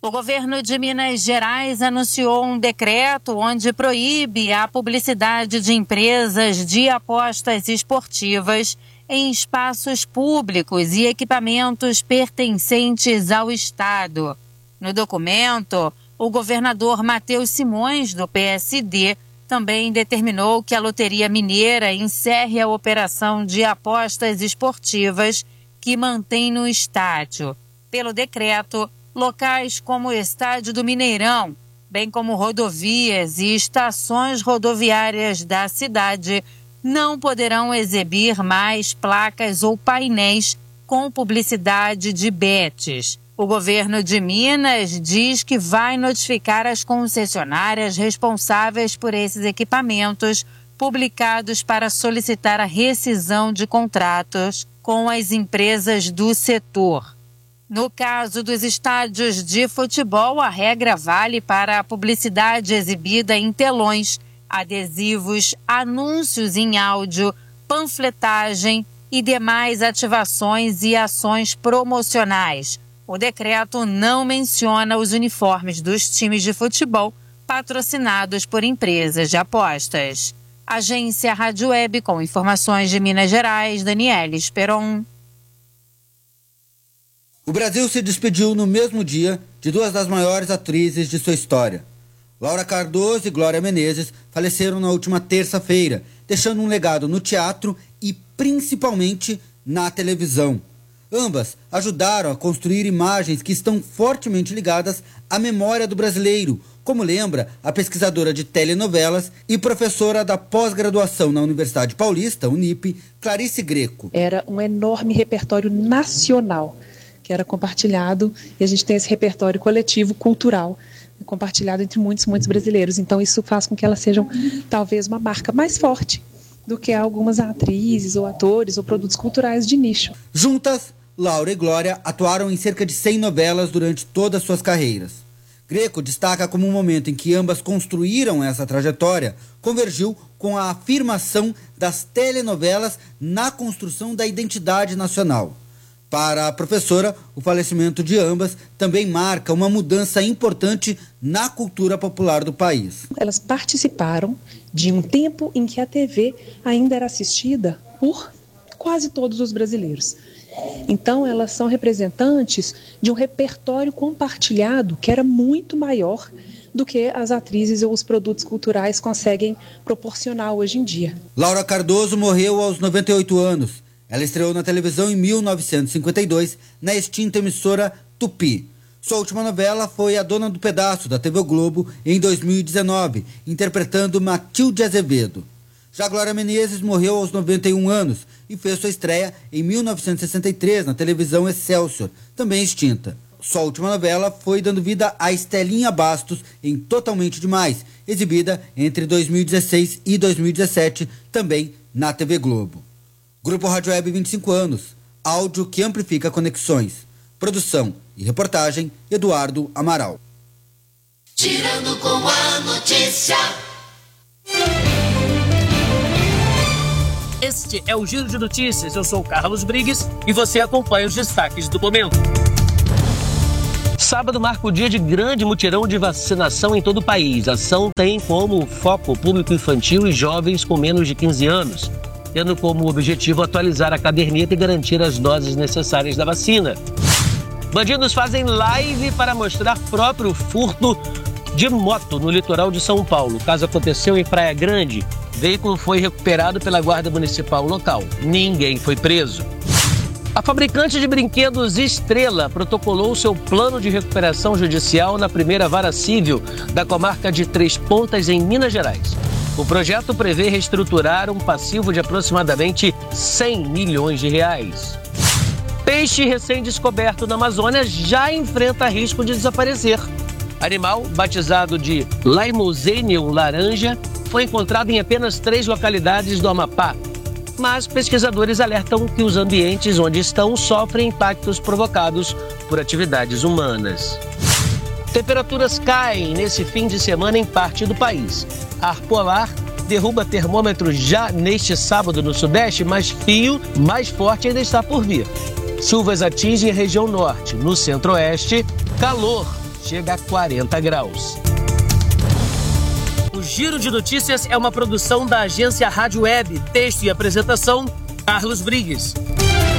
O governo de Minas Gerais anunciou um decreto onde proíbe a publicidade de empresas de apostas esportivas em espaços públicos e equipamentos pertencentes ao Estado. No documento, o governador Matheus Simões, do PSD, também determinou que a Loteria Mineira encerre a operação de apostas esportivas que mantém no estádio. Pelo decreto, locais como o Estádio do Mineirão, bem como rodovias e estações rodoviárias da cidade, não poderão exibir mais placas ou painéis com publicidade de bets. O governo de Minas diz que vai notificar as concessionárias responsáveis por esses equipamentos publicados para solicitar a rescisão de contratos com as empresas do setor. No caso dos estádios de futebol, a regra vale para a publicidade exibida em telões, adesivos, anúncios em áudio, panfletagem e demais ativações e ações promocionais. O decreto não menciona os uniformes dos times de futebol patrocinados por empresas de apostas. Agência Rádio Web com informações de Minas Gerais, Daniela Esperon. O Brasil se despediu no mesmo dia de duas das maiores atrizes de sua história. Laura Cardoso e Glória Menezes faleceram na última terça-feira, deixando um legado no teatro e principalmente na televisão. Ambas ajudaram a construir imagens que estão fortemente ligadas à memória do brasileiro, como lembra a pesquisadora de telenovelas e professora da pós-graduação na Universidade Paulista, Unip, Clarice Greco. Era um enorme repertório nacional que era compartilhado, e a gente tem esse repertório coletivo, cultural, compartilhado entre muitos brasileiros. Então isso faz com que elas sejam talvez uma marca mais forte do que algumas atrizes ou atores ou produtos culturais de nicho. Juntas, Laura e Glória atuaram em cerca de 100 novelas durante todas suas carreiras. Greco destaca como um momento em que ambas construíram essa trajetória convergiu com a afirmação das telenovelas na construção da identidade nacional. Para a professora, o falecimento de ambas também marca uma mudança importante na cultura popular do país. Elas participaram de um tempo em que a TV ainda era assistida por quase todos os brasileiros. Então, elas são representantes de um repertório compartilhado que era muito maior do que as atrizes ou os produtos culturais conseguem proporcionar hoje em dia. Laura Cardoso morreu aos 98 anos. Ela estreou na televisão em 1952, na extinta emissora Tupi. Sua última novela foi A Dona do Pedaço, da TV Globo, em 2019, interpretando Matilde Azevedo. Já Glória Menezes morreu aos 91 anos e fez sua estreia em 1963 na televisão Excelsior, também extinta. Sua última novela foi dando vida a Estelinha Bastos em Totalmente Demais, exibida entre 2016 e 2017, também na TV Globo. Grupo Rádio Web 25 anos, áudio que amplifica conexões. Produção e reportagem, Eduardo Amaral. Girando com a notícia. Este é o Giro de Notícias. Eu sou o Carlos Brigues e você acompanha os destaques do momento. Sábado marca o dia de grande mutirão de vacinação em todo o país. A ação tem como foco o público infantil e jovens com menos de 15 anos, tendo como objetivo atualizar a caderneta e garantir as doses necessárias da vacina. Bandidos fazem live para mostrar próprio furto de moto no litoral de São Paulo. O caso aconteceu em Praia Grande. O veículo foi recuperado pela Guarda Municipal local. Ninguém foi preso. A fabricante de brinquedos Estrela protocolou seu plano de recuperação judicial na primeira vara civil da comarca de Três Pontas, em Minas Gerais. O projeto prevê reestruturar um passivo de aproximadamente 100 milhões de reais. Peixe recém-descoberto na Amazônia já enfrenta risco de desaparecer. Animal, batizado de Laimosenium laranja, foi encontrado em apenas 3 localidades do Amapá. Mas pesquisadores alertam que os ambientes onde estão sofrem impactos provocados por atividades humanas. Temperaturas caem nesse fim de semana em parte do país. Ar polar derruba termômetros já neste sábado no Sudeste, mas frio mais forte ainda está por vir. Chuvas atingem a região norte. No Centro-Oeste, calor chega a 40 graus. O Giro de Notícias é uma produção da agência Rádio Web. Texto e apresentação, Carlos Brigues.